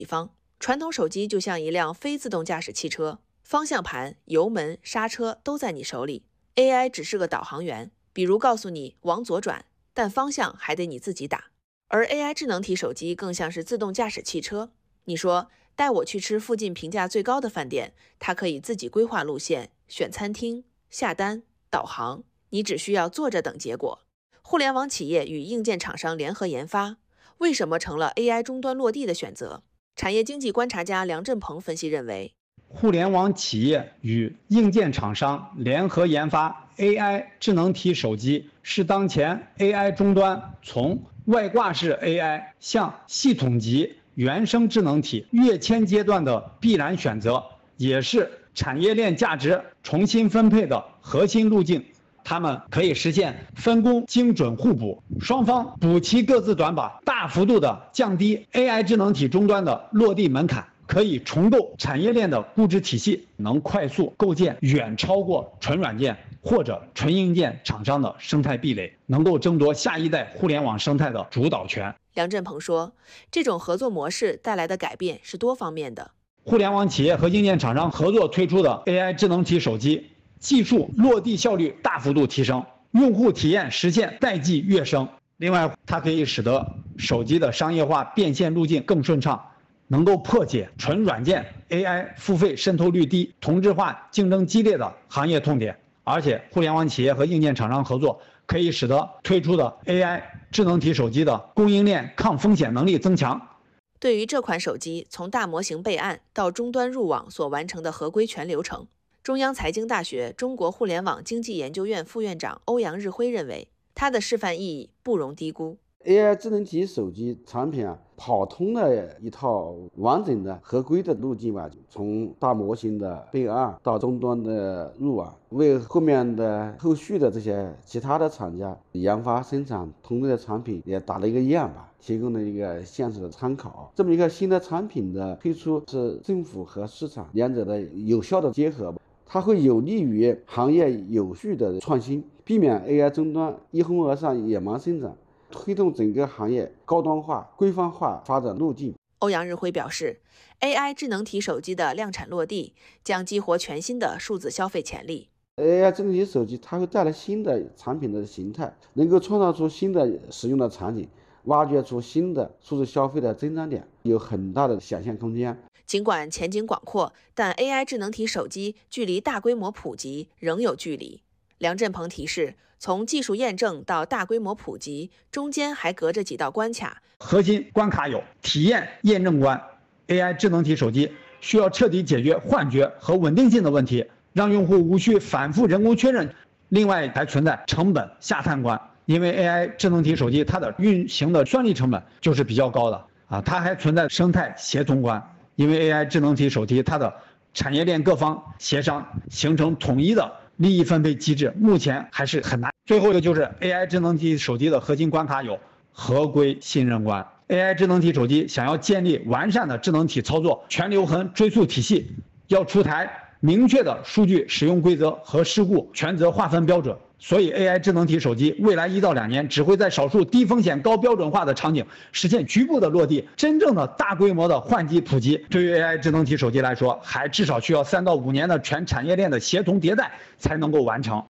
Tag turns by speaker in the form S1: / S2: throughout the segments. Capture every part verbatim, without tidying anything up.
S1: 比方，传统手机就像一辆非自动驾驶汽车，方向盘、油门、刹车都在你手里 ，A I 只是个导航员，比如告诉你往左转，但方向还得你自己打。而 A I 智能体手机更像是自动驾驶汽车，你说带我去吃附近评价最高的饭店，它可以自己规划路线、选餐厅、下单、导航，你只需要坐着等结果。互联网企业与硬件厂商联合研发，为什么成了 A I 终端落地的选择？产业经济观察家梁振鹏分析认为，
S2: 互联网企业与硬件厂商联合研发 A I 智能体手机，是当前 A I 终端从外挂式 A I 向系统级原生智能体跃迁阶段的必然选择，也是产业链价值重新分配的核心路径。它们可以实现分工精准互补，双方补齐各自短板，大幅度的降低 A I 智能体终端的落地门槛，可以重构产业链的估值体系，能快速构建远超过纯软件或者纯硬件厂商的生态壁垒，能够争夺下一代互联网生态的主导权。
S1: 梁振鹏说，这种合作模式带来的改变是多方面的。
S2: 互联网企业和硬件厂商合作推出的 A I 智能体手机，技术落地效率大幅度提升，用户体验实现代际跃升。另外，它可以使得手机的商业化变现路径更顺畅，能够破解纯软件 A I 付费渗透率低、同质化竞争激烈的行业痛点。而且，互联网企业和硬件厂商合作，可以使得推出的 A I 智能体手机的供应链抗风险能力增强。
S1: 对于这款手机从大模型备案到终端入网所完成的合规全流程，中央财经大学中国互联网经济研究院副院长欧阳日辉认为，它的示范意义不容低估。
S3: A I 智能体手机产品啊，跑通了一套完整的合规的路径吧，从大模型的备案到终端的入网，为后面的后续的这些其他的厂家研发生产同类的产品也打了一个样吧，提供了一个现实的参考。这么一个新的产品的推出，是政府和市场两者的有效的结合，它会有利于行业有序的创新，避免 A I 终端一哄而上野蛮生长，推动整个行业高端化、规范化发展路径。
S1: 欧阳日辉表示 ，A I 智能体手机的量产落地将激活全新的数字消费潜力。
S3: A I 智能体手机它会带来新的产品的形态，能够创造出新的使用的场景，挖掘出新的数字消费的增长点，有很大的想象空间。
S1: 尽管前景广阔，但 A I 智能体手机距离大规模普及仍有距离。梁振鹏提示，从技术验证到大规模普及，中间还隔着几道关卡。
S2: 核心关卡有体验验证关 ，A I 智能体手机需要彻底解决幻觉和稳定性的问题，让用户无需反复人工确认。另外还存在成本下探关，因为 A I 智能体手机它的运行的算力成本就是比较高的啊，它还存在生态协同关。因为 A I 智能体手机它的产业链各方协商形成统一的利益分配机制，目前还是很难。最后一个就是 A I 智能体手机的核心关卡有合规信任关。A I 智能体手机想要建立完善的智能体操作全流程追溯体系，要出台明确的数据使用规则和事故权责划分标准。所以 A I 智能体手机未来一到两年只会在少数低风险高标准化的场景实现局部的落地，真正的大规模的换机普及，对于 A I 智能体手机来说，还至少需要三到五年的全产业链的协同迭代才能够完成。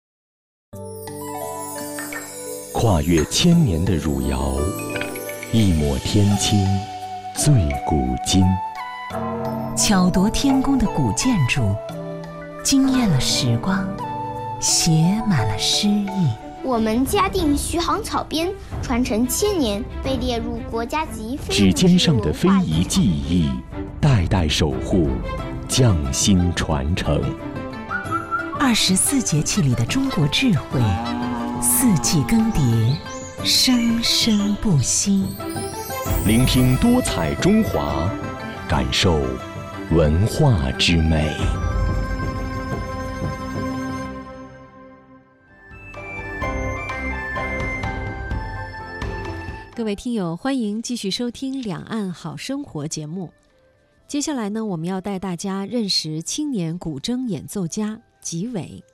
S4: 跨越千年的汝窑，一抹天青醉古今，
S5: 巧夺天工的古建筑，惊艳了时光，写满了诗意。
S6: 我们嘉定徐杭草编传承千年，被列入国家级非
S4: 指尖上的非遗技艺，代代守护，匠心传承。
S5: 二十四节气里的中国智慧，四季更迭，生生不息。
S4: 聆听多彩中华，感受文化之美。
S7: 各位听友，欢迎继续收听《两岸好生活》节目。接下来呢，我们要带大家认识青年古筝演奏家吉伟。